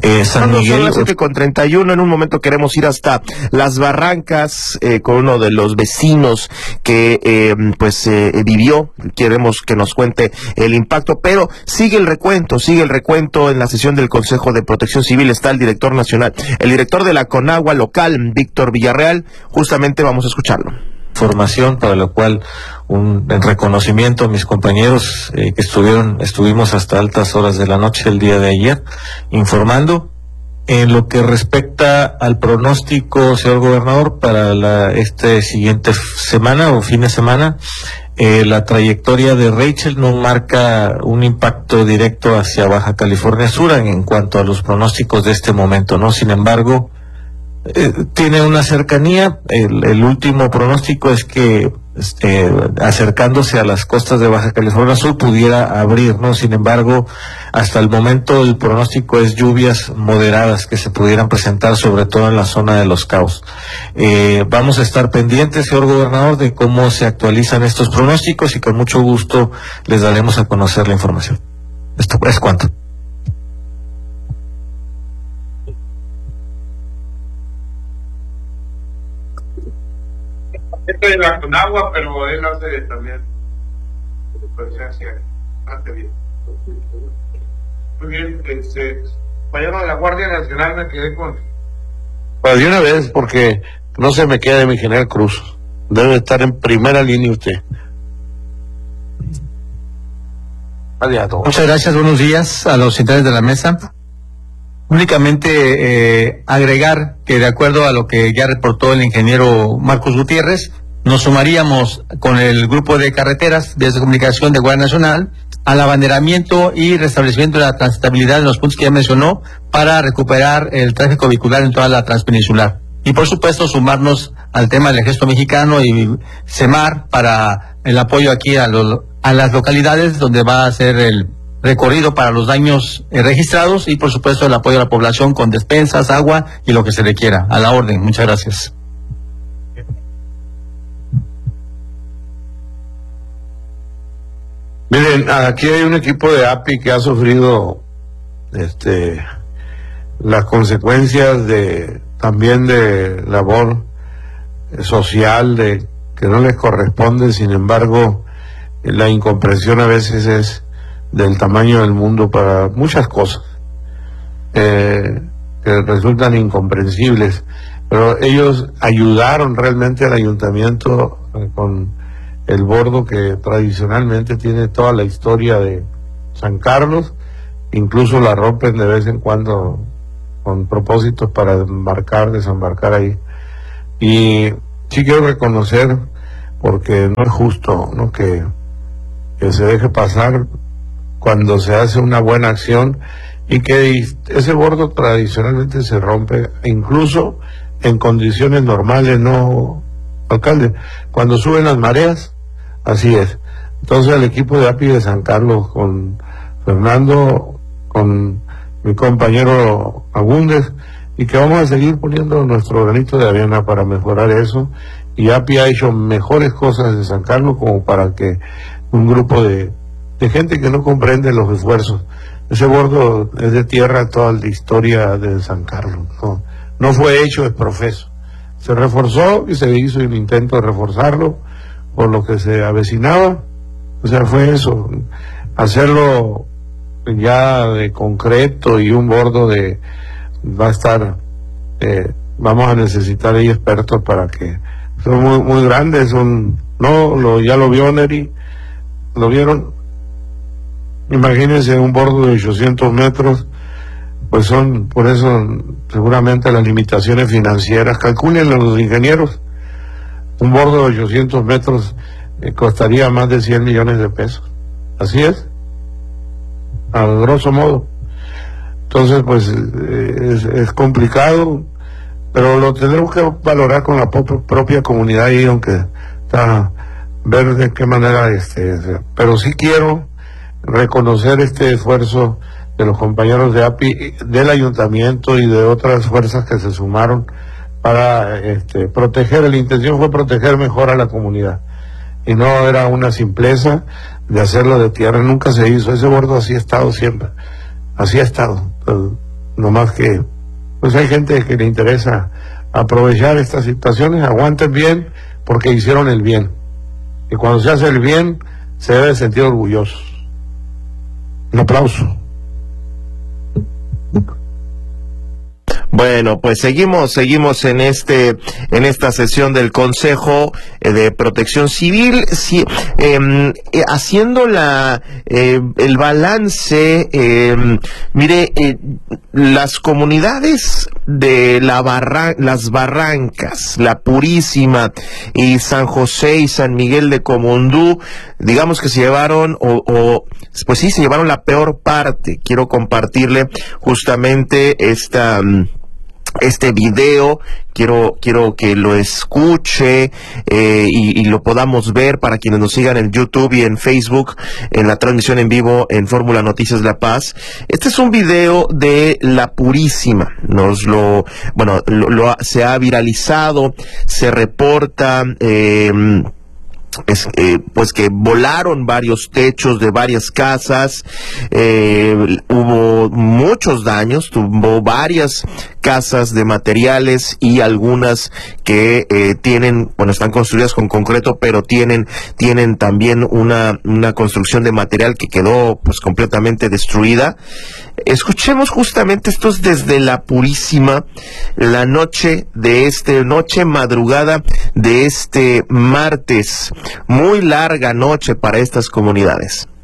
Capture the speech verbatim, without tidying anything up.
Eh, San Miguel. Son las siete con treinta y uno. En un momento queremos ir hasta Las Barrancas eh, con uno de los vecinos que eh, pues eh, vivió. Queremos que nos cuente el impacto, pero sigue el recuento, sigue el recuento en la sesión del Consejo de Protección Civil. Está el director nacional, el director de la CONAGUA local, Víctor Villarreal. Justamente vamos a escucharlo. Formación para lo cual un en reconocimiento a mis compañeros eh, que estuvieron estuvimos hasta altas horas de la noche el día de ayer informando en lo que respecta al pronóstico, señor gobernador, para la este siguiente semana o fin de semana. Eh, la trayectoria de Rachel no marca un impacto directo hacia Baja California Sur en, en cuanto a los pronósticos de este momento, ¿no? Sin embargo, Eh, tiene una cercanía. El, el último pronóstico es que este, acercándose a las costas de Baja California Sur pudiera abrir, ¿no? Sin embargo, hasta el momento el pronóstico es lluvias moderadas que se pudieran presentar, sobre todo en la zona de Los Cabos. Eh, vamos a estar pendientes, señor gobernador, de cómo se actualizan estos pronósticos y con mucho gusto les daremos a conocer la información. Esto es cuanto. Esto es la CONAGUA, pero él hace también presencia, hace bien. Muy bien, este, mañana de la Guardia Nacional me quedé con... Pues de una vez, porque no se me queda de mi general Cruz. Debe estar en primera línea usted. Adiós. Muchas gracias, buenos días a los integrantes de la mesa. Únicamente eh, agregar que de acuerdo a lo que ya reportó el ingeniero Marcos Gutiérrez, nos sumaríamos con el grupo de carreteras, vías de comunicación de Guardia Nacional, al abanderamiento y restablecimiento de la transitabilidad en los puntos que ya mencionó para recuperar el tráfico vehicular en toda la transpeninsular. Y por supuesto sumarnos al tema del Ejército Mexicano y CEMAR para el apoyo aquí a, los, a las localidades donde va a ser el recorrido para los daños eh, registrados y por supuesto el apoyo a la población con despensas, agua y lo que se requiera. A la orden. Muchas gracias. Miren, aquí hay un equipo de A P I que ha sufrido este las consecuencias de también de labor social de que no les corresponde. Sin embargo, la incomprensión a veces es del tamaño del mundo para muchas cosas eh, que resultan incomprensibles, pero ellos ayudaron realmente al ayuntamiento eh, con el bordo que tradicionalmente tiene toda la historia de San Carlos, incluso la rompen de vez en cuando con propósitos para embarcar, desembarcar ahí. Y sí quiero reconocer, porque no es justo, ¿no?, que, que se deje pasar cuando se hace una buena acción y que ese bordo tradicionalmente se rompe, incluso en condiciones normales, ¿no, alcalde? Cuando suben las mareas, así es. Entonces el equipo de A P I de San Carlos, con Fernando, con mi compañero Agúndez, y que vamos a seguir poniendo nuestro granito de arena para mejorar eso, y A P I ha hecho mejores cosas en San Carlos como para que un grupo de de gente que no comprende los esfuerzos. Ese bordo es de tierra toda la historia de San Carlos, no, no fue hecho de profeso, se reforzó y se hizo un intento de reforzarlo por lo que se avecinaba. O sea, fue eso, hacerlo ya de concreto y un bordo de va a estar eh, vamos a necesitar ahí expertos para que son muy, muy grandes, son no lo ya lo vio Neri, lo vieron. Imagínense un bordo de ochocientos metros, pues son, por eso seguramente las limitaciones financieras, calculen los ingenieros, un bordo de ochocientos metros eh, costaría más de cien millones de pesos, así es, a grosso modo. Entonces pues eh, es, es complicado, pero lo tendremos que valorar con la propia comunidad ahí, aunque está, ver de qué manera, este, pero sí quiero reconocer este esfuerzo de los compañeros de A P I, del ayuntamiento y de otras fuerzas que se sumaron para este, proteger. La intención fue proteger mejor a la comunidad y no era una simpleza de hacerlo de tierra, nunca se hizo. Ese bordo así ha estado siempre, así ha estado. nomás que pues hay gente que le interesa aprovechar estas situaciones. Aguanten bien porque hicieron el bien, y cuando se hace el bien se debe sentir orgullosos. Un aplauso. Bueno, pues seguimos, seguimos en este, en esta sesión del Consejo eh, de Protección Civil, si, eh, eh, haciendo la, eh, el balance, eh, mire, eh, las comunidades de la barra, las Barrancas, La Purísima y San José y San Miguel de Comondú, digamos que se llevaron, o, o pues sí, se llevaron la peor parte. Quiero compartirle justamente esta, este video, quiero quiero que lo escuche eh, y, y lo podamos ver para quienes nos sigan en YouTube y en Facebook, en la transmisión en vivo en Fórmula Noticias La Paz. Este es un video de La Purísima, nos lo, bueno, lo, lo se ha viralizado, se reporta, eh, Es, eh, pues que volaron varios techos de varias casas, eh, hubo muchos daños, tuvo varias casas de materiales y algunas que eh, tienen, bueno, están construidas con concreto, pero tienen tienen también una una construcción de material que quedó pues completamente destruida. Escuchemos justamente, esto es desde La Purísima, la noche de este, noche madrugada de este martes. Muy larga noche para estas comunidades.